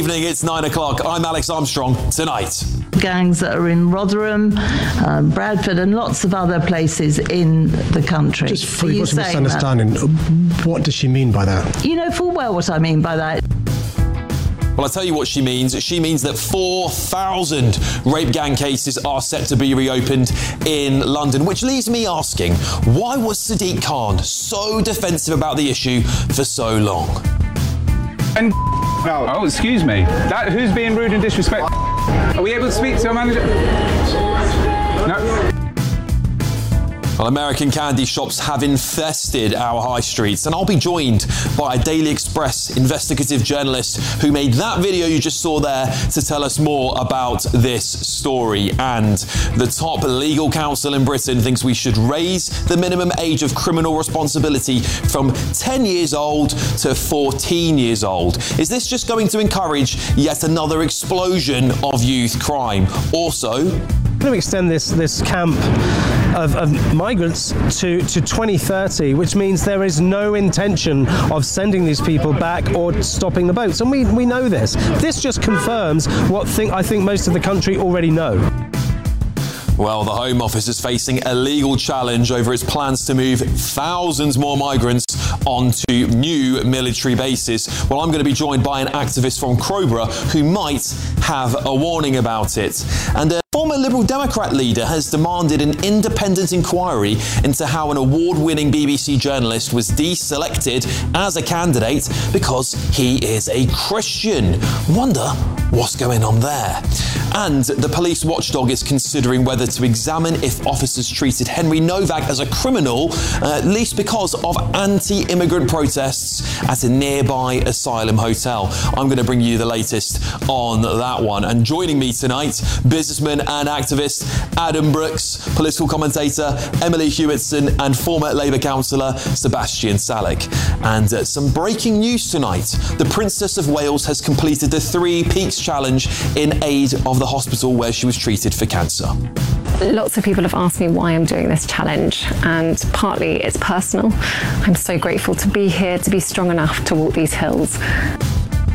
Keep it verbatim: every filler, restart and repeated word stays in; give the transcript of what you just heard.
Evening, it's nine o'clock. I'm Alex Armstrong. Tonight, gangs that are in Rotherham, um, Bradford and lots of other places in the country. Just for your misunderstanding, what does she mean by that? You know full well what I mean by that. Well, I'll tell you what she means. She means that four thousand rape gang cases are set to be reopened in London, which leaves me asking, why was Sadiq Khan so defensive about the issue for so long? And oh, excuse me. That who's being rude and disrespectful? Are we able to speak to our manager? No. Well, American candy shops have infested our high streets, and I'll be joined by a Daily Express investigative journalist who made that video you just saw there to tell us more about this story. And the top legal counsel in Britain thinks we should raise the minimum age of criminal responsibility from ten years old to fourteen years old. Is this just going to encourage yet another explosion of youth crime? Also, we're going to extend this this camp of, of migrants to, to twenty thirty, which means there is no intention of sending these people back or stopping the boats. And we, we know this. This just confirms what think, I think most of the country already know. Well, the Home Office is facing a legal challenge over its plans to move thousands more migrants onto new military bases. Well, I'm going to be joined by an activist from Crowborough who might have a warning about it. And a former Liberal Democrat leader has demanded an independent inquiry into how an award-winning B B C journalist was deselected as a candidate because he is a Christian. Wonder what's going on there. And the police watchdog is considering whether to examine if officers treated Henry Novak as a criminal, uh, at least because of anti-immigrant protests at a nearby asylum hotel. I'm going to bring you the latest on that one. And joining me tonight, businessman and activist Adam Brooks, political commentator Emily Hewitson, and former Labour councillor Sebastian Salek. And uh, some breaking news tonight. The Princess of Wales has completed the Three Peaks Challenge in aid of the hospital where she was treated for cancer. Lots of people have asked me why I'm doing this challenge, and partly it's personal. I'm so grateful to be here, to be strong enough to walk these hills.